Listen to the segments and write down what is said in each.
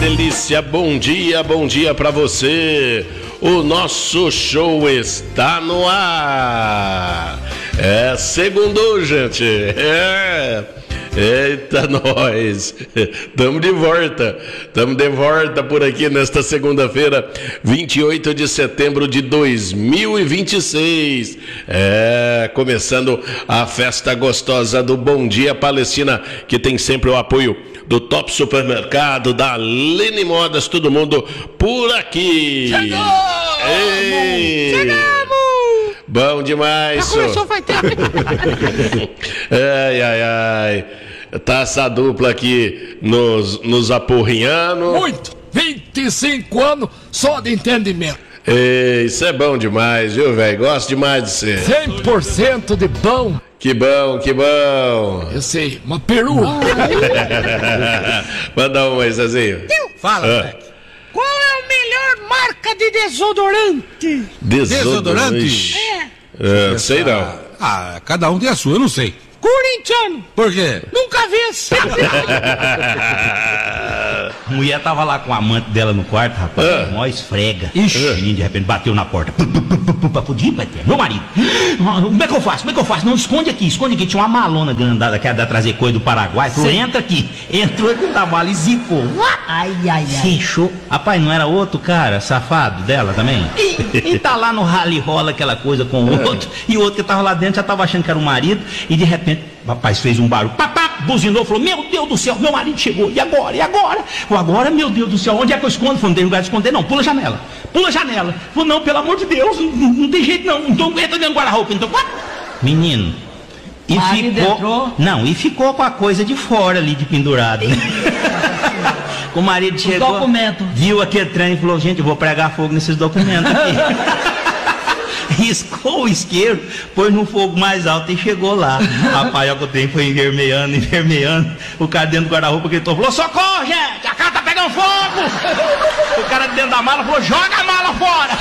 Delícia, bom dia pra você. O nosso show está no ar. É segundo, gente. Eita, nós. Estamos de volta por aqui nesta segunda-feira, 28 de setembro de 2026. Começando a festa gostosa do Bom Dia Palestina, que tem sempre o apoio do Top Supermercado, da Lene Modas, todo mundo por aqui. Chegamos! Bom demais. Já começou faz tempo. Ai. Tá essa dupla aqui nos apurrinhando. Muito! 25 anos só de entendimento. Isso é bom demais, viu, velho? Gosto demais de você. 100% de bom. Que bom. Eu sei, uma perua. Manda uma aí, Zezinho. Fala, moleque. Qual é a melhor marca de desodorante? Desodorante? Sei não. Cada um tem a sua, eu não sei. Corintiano. Por quê? Nunca vi esse. A mulher tava lá com a amante dela no quarto, rapaz, mó esfrega. Ixi. O menino de repente bateu na porta. Pudim, meu marido. Como é que eu faço? Não, esconde aqui. Tinha uma malona grandada que era da trazer coisa do Paraguai. Falou, entra aqui. Entrou dentro da mala e zicou. Ai. Fechou. Rapaz, não era outro cara, safado dela também? E tá lá no rally rola aquela coisa com o outro. E o outro que tava lá dentro já tava achando que era o marido. E de repente, o rapaz fez um barulho. Buzinou, falou, meu Deus do céu, meu marido chegou, e agora? Agora, meu Deus do céu, onde é que eu escondo? Falou, não tem lugar de esconder, não, pula a janela. Falou, não, pelo amor de Deus, não tem jeito não, então entra dentro do guarda-roupa, então, menino, e ficou com a coisa de fora ali, de pendurado, né? O marido chegou, viu aquele trem e falou, gente, eu vou pregar fogo nesses documentos aqui. Riscou o isqueiro, pôs no fogo mais alto e chegou lá. Rapaz, o trem foi envermelhando. O cara dentro do guarda-roupa gritou, falou, socorro, gente, a casa tá pegando fogo. O cara dentro da mala falou, joga a mala fora.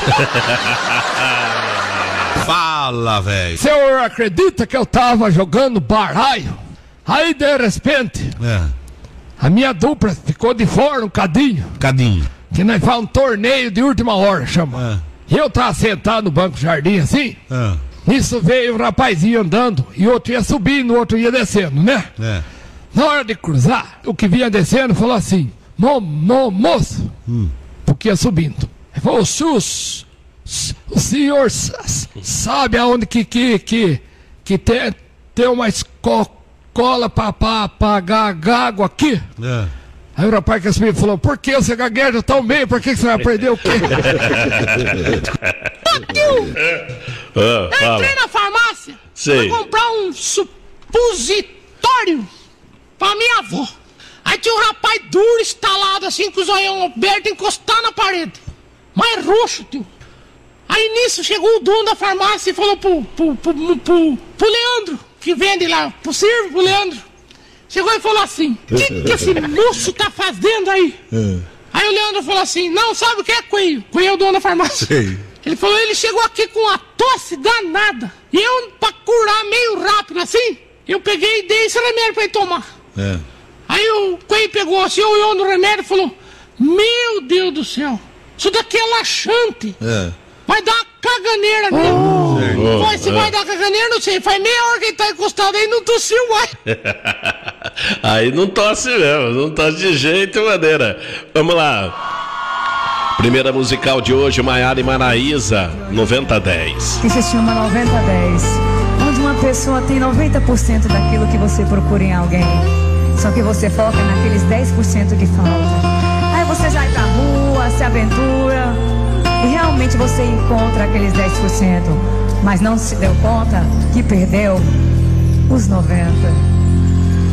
Fala, velho. O senhor acredita que eu tava jogando baralho? Aí, de repente, a minha dupla ficou de fora um cadinho. Que nós faz um torneio de última hora, chama. E eu tava sentado no banco do jardim assim, nisso veio um rapazinho andando, e o outro ia subindo, o outro ia descendo, né? Na hora de cruzar, o que vinha descendo falou assim, moço, porque ia subindo. Ele falou, o senhor sabe aonde que tem uma escola pra pagar água aqui? Aí o rapaz que subiu falou, por que você gagueja tão bem? Por que você vai aprender o quê? Eu entrei na farmácia pra comprar um supositório pra minha avó. Aí tinha um rapaz duro, instalado assim, com os olhão abertos, encostado na parede. Mas roxo, tio. Aí nisso chegou o dono da farmácia e falou pro Leandro, que vende lá, pro Leandro. Chegou e falou assim, o que esse moço tá fazendo aí? Aí o Leandro falou assim, não, sabe o que é Coelho? Coelho é o dono da farmácia. Ele falou, ele chegou aqui com uma tosse danada. E eu, pra curar meio rápido assim, eu peguei e dei esse remédio pra ele tomar. Aí o Coelho pegou assim, olhou no remédio e falou, meu Deus do céu, isso daqui é laxante. Vai dar uma caganeira nele. Se vai dar caganeira, não sei. Faz meia hora que ele tá encostado aí, não tossiu mais. Aí não tosse mesmo, não tosse de jeito e maneira. Vamos lá. Primeira musical de hoje, Maiara e Maraísa, 90-10. Que se chama 90-10. Onde uma pessoa tem 90% daquilo que você procura em alguém. Só que você foca naqueles 10% que falta. Aí você sai pra rua, se aventura. E realmente você encontra aqueles 10%, mas não se deu conta que perdeu os 90%.